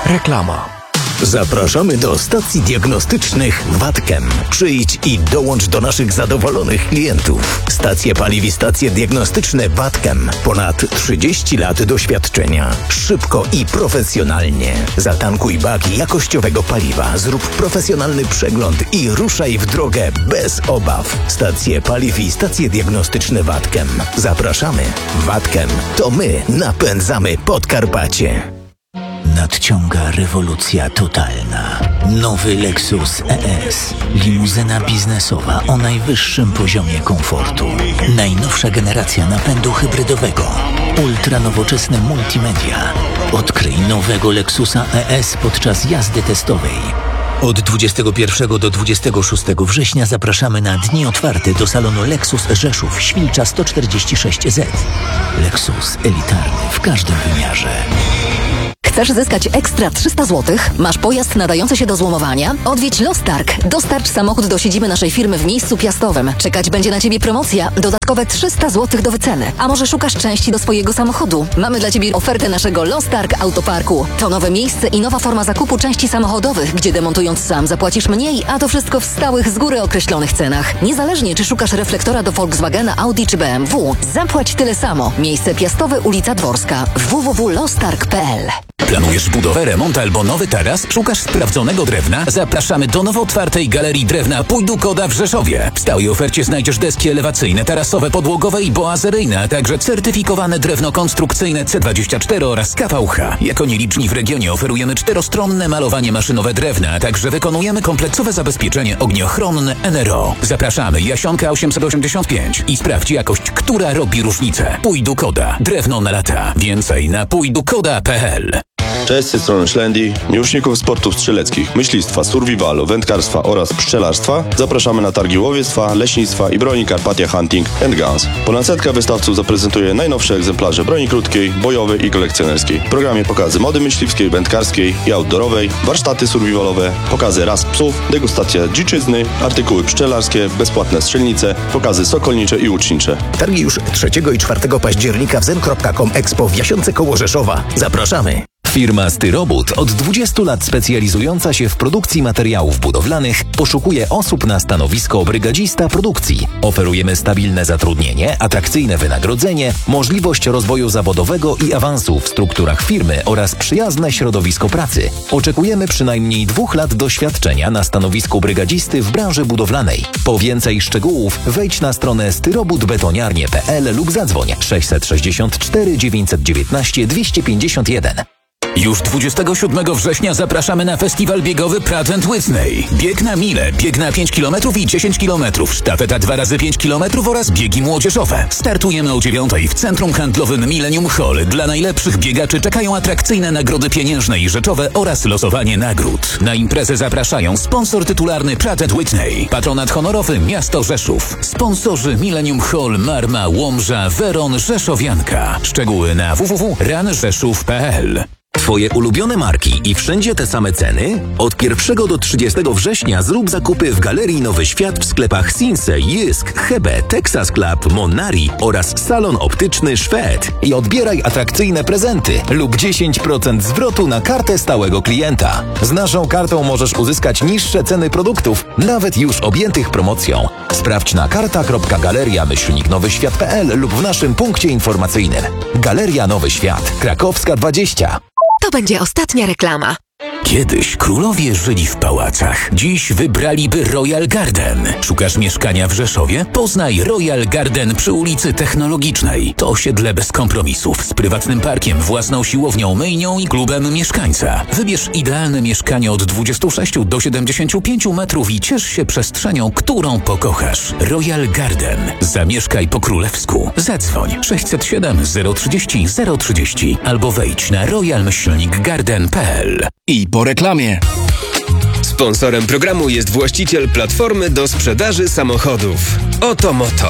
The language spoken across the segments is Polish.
Reklama. Zapraszamy do stacji diagnostycznych Watkem. Przyjdź i dołącz do naszych zadowolonych klientów. Stacje paliw i stacje diagnostyczne Watkem. Ponad 30 lat doświadczenia. Szybko i profesjonalnie. Zatankuj baki jakościowego paliwa, zrób profesjonalny przegląd i ruszaj w drogę bez obaw. Stacje paliw i stacje diagnostyczne Watkem. Zapraszamy. Watkem. To my napędzamy Podkarpacie. Nadciąga rewolucja totalna. Nowy Lexus ES. Limuzyna biznesowa o najwyższym poziomie komfortu. Najnowsza generacja napędu hybrydowego. Ultranowoczesne multimedia. Odkryj nowego Lexusa ES podczas jazdy testowej. Od 21 do 26 września zapraszamy na dni otwarte do salonu Lexus Rzeszów, Świlcza 146Z. Lexus elitarny w każdym wymiarze. Chcesz zyskać ekstra 300 zł? Masz pojazd nadający się do złomowania? Odwiedź Lostarg. Dostarcz samochód do siedziby naszej firmy w miejscu piastowym. Czekać będzie na Ciebie promocja. Dodatkowe 300 zł do wyceny. A może szukasz części do swojego samochodu? Mamy dla Ciebie ofertę naszego Lostarg Autoparku. To nowe miejsce i nowa forma zakupu części samochodowych, gdzie demontując sam zapłacisz mniej, a to wszystko w stałych, z góry określonych cenach. Niezależnie, czy szukasz reflektora do Volkswagena, Audi czy BMW. Zapłać tyle samo. Miejsce piastowe, ulica Dworska. www.lostarg.pl. Planujesz budowę, remont albo nowy taras? Szukasz sprawdzonego drewna? Zapraszamy do nowo otwartej Galerii Drewna Pójdu Koda w Rzeszowie. W stałej ofercie znajdziesz deski elewacyjne, tarasowe, podłogowe i boazeryjne, a także certyfikowane drewno konstrukcyjne C24 oraz KVH. Jako nieliczni w regionie oferujemy 4-stronne malowanie maszynowe drewna, a także wykonujemy kompleksowe zabezpieczenie ogniochronne NRO. Zapraszamy, Jasionka 885 i sprawdź jakość, która robi różnicę. Pójdu Koda. Drewno na lata. Więcej na pójdukoda.pl. Cześć, z tej strony Szlendi. Miłośników sportów strzeleckich, myślistwa, survivalu, wędkarstwa oraz pszczelarstwa zapraszamy na targi łowiectwa, leśnictwa i broni Carpathia Hunting & Guns. Ponad setka wystawców zaprezentuje najnowsze egzemplarze broni krótkiej, bojowej i kolekcjonerskiej. W programie pokazy mody myśliwskiej, wędkarskiej i outdoorowej, warsztaty survivalowe, pokazy ras psów, degustacja dziczyzny, artykuły pszczelarskie, bezpłatne strzelnice, pokazy sokolnicze i łucznicze. Targi już 3 i 4 października w zen.com Expo w Jasionce koło Rzeszowa. Zapraszamy. Firma Styrobud, od 20 lat specjalizująca się w produkcji materiałów budowlanych, poszukuje osób na stanowisko brygadzista produkcji. Oferujemy stabilne zatrudnienie, atrakcyjne wynagrodzenie, możliwość rozwoju zawodowego i awansu w strukturach firmy oraz przyjazne środowisko pracy. Oczekujemy przynajmniej 2 lat doświadczenia na stanowisku brygadzisty w branży budowlanej. Po więcej szczegółów wejdź na stronę styrobudbetoniarnie.pl lub zadzwoń 664 919 251. Już 27 września zapraszamy na festiwal biegowy Pratt & Whitney. Bieg na mile, bieg na 5 km i 10 km, sztafeta 2x5 km oraz biegi młodzieżowe. Startujemy o 9 w Centrum Handlowym Millennium Hall. Dla najlepszych biegaczy czekają atrakcyjne nagrody pieniężne i rzeczowe oraz losowanie nagród. Na imprezę zapraszają sponsor tytularny Pratt & Whitney, patronat honorowy Miasto Rzeszów, sponsorzy Millennium Hall, Marma, Łomża, Weron, Rzeszowianka. Szczegóły na www.ranrzeszów.pl. Twoje ulubione marki i wszędzie te same ceny? Od 1 do 30 września zrób zakupy w Galerii Nowy Świat w sklepach Sinsay, Jysk, Hebe, Texas Club, Monari oraz salon optyczny Szwed. I odbieraj atrakcyjne prezenty lub 10% zwrotu na kartę stałego klienta. Z naszą kartą możesz uzyskać niższe ceny produktów, nawet już objętych promocją. Sprawdź na karta.galeria-nowyświat.pl lub w naszym punkcie informacyjnym. Galeria Nowy Świat, Krakowska 20. To będzie ostatnia reklama. Kiedyś królowie żyli w pałacach. Dziś wybraliby Royal Garden. Szukasz mieszkania w Rzeszowie? Poznaj Royal Garden przy ulicy Technologicznej. To osiedle bez kompromisów, z prywatnym parkiem, własną siłownią, myjnią i klubem mieszkańca. Wybierz idealne mieszkanie od 26 do 75 metrów i ciesz się przestrzenią, którą pokochasz. Royal Garden. Zamieszkaj po królewsku. Zadzwoń 607 030 030 albo wejdź na royal-garden.pl. I po reklamie. Sponsorem programu jest właściciel platformy do sprzedaży samochodów. Oto Moto.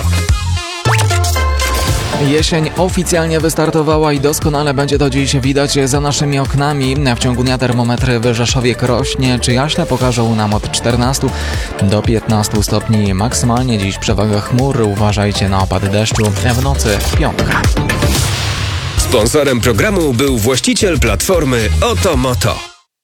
Jesień oficjalnie wystartowała i doskonale będzie to dziś widać za naszymi oknami. W ciągu dnia termometry w Rzeszowie, Krośnie czy Jaśle pokażą nam od 14 do 15 stopni maksymalnie. Dziś przewaga chmur, uważajcie na opady deszczu. W nocy piątka. Sponsorem programu był właściciel platformy Oto Moto.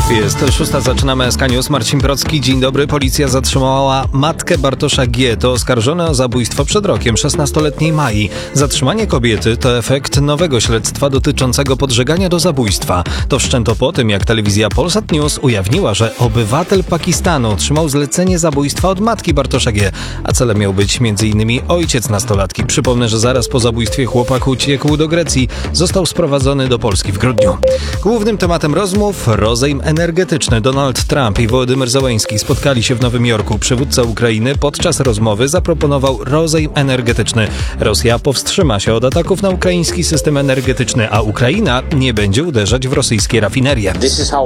Jest 6, zaczynamy SK News. Marcin Procki, dzień dobry. Policja zatrzymała matkę Bartosza G. To oskarżony o zabójstwo przed rokiem 16-letniej Mai. Zatrzymanie kobiety to efekt nowego śledztwa dotyczącego podżegania do zabójstwa. To wszczęto po tym, jak telewizja Polsat News ujawniła, że obywatel Pakistanu otrzymał zlecenie zabójstwa od matki Bartosza G., a celem miał być m.in. ojciec nastolatki. Przypomnę, że zaraz po zabójstwie chłopak uciekł do Grecji. Został sprowadzony do Polski w grudniu. Głównym tematem rozmów rozejm energetyczny. Donald Trump i Wołodymyr Zełenski spotkali się w Nowym Jorku. Przywódca Ukrainy podczas rozmowy zaproponował rozejm energetyczny. Rosja powstrzyma się od ataków na ukraiński system energetyczny, a Ukraina nie będzie uderzać w rosyjskie rafinerie.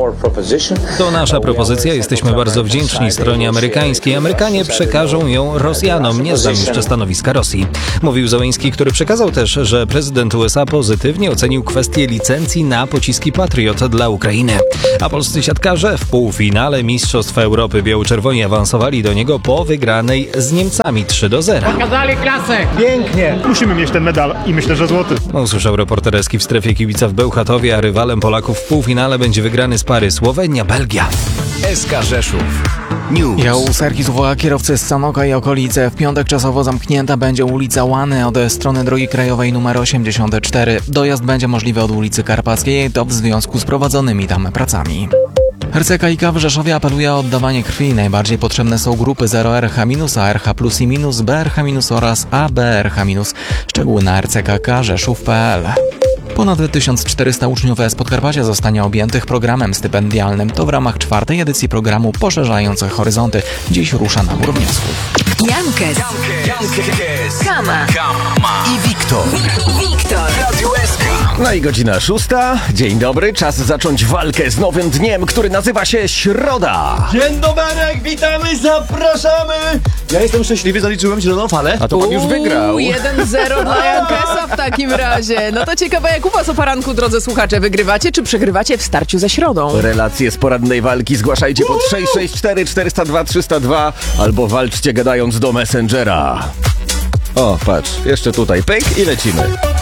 To nasza propozycja. Jesteśmy bardzo wdzięczni stronie amerykańskiej. Amerykanie przekażą ją Rosjanom. Nie znam jeszcze stanowiska Rosji. Mówił Zełenski, który przekazał też, że prezydent USA pozytywnie ocenił kwestię licencji na pociski Patriot dla Ukrainy. A polscy siatkarze w półfinale Mistrzostw Europy biało-czerwoni awansowali do niego po wygranej z Niemcami 3-0. Pokazali klasę! Pięknie! Musimy mieć ten medal i myślę, że złoty. Usłyszał reporter Eski w strefie kibica w Bełchatowie, a rywalem Polaków w półfinale będzie wygrany z pary Słowenia-Belgia. SK Rzeszów News. Jał serwis uwaga kierowcy z Sanoka i okolice. W piątek czasowo zamknięta będzie ulica Łany od strony drogi krajowej nr 84. Dojazd będzie możliwy od ulicy Karpackiej, to w związku z prowadzonymi tam pracami. RCKiK w Rzeszowie apeluje o oddawanie krwi. Najbardziej potrzebne są grupy 0RH-, ARH plus i minus, BRH- oraz ABRH-. Szczegóły na rckk-rzeszów.pl. Ponad 1400 uczniów z Podkarpacia zostanie objętych programem stypendialnym. To w ramach 4. edycji programu Poszerzające Horyzonty. Dziś rusza nabór wniosków. Jankes, Kama I Wiktor. Radio SK. No i godzina 6. Dzień dobry, czas zacząć walkę z nowym dniem, który nazywa się Środa. Dzień doberek, witamy, zapraszamy! Ja jestem szczęśliwy, zaliczyłem zieloną falę. A to pan już wygrał. 1-0 dla Jankesa w takim razie. No to ciekawe, jak u was o poranku, drodzy słuchacze, wygrywacie czy przegrywacie w starciu ze Środą? Relacje z porannej walki zgłaszajcie pod 664 402 302 albo walczcie gadając do Messengera. O, patrz, jeszcze tutaj pyk i lecimy.